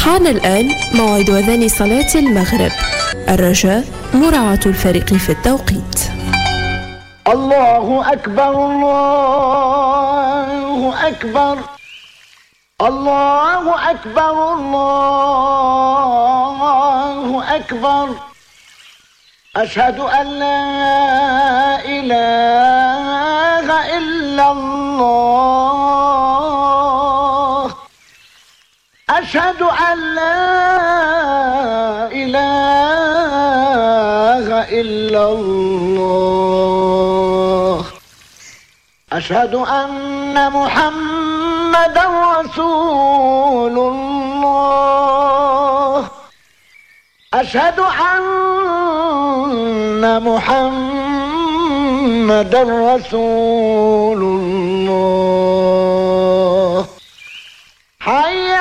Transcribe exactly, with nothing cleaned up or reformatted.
حان الآن موعد أذان صلاة المغرب. الرجاء مراعاة الفريق في التوقيت. الله أكبر الله أكبر الله أكبر الله أكبر أشهد أن لا إله إلا الله أشهد أن لا إله إلا الله أشهد أن محمدا رسول الله أشهد أن محمدا رسول الله حي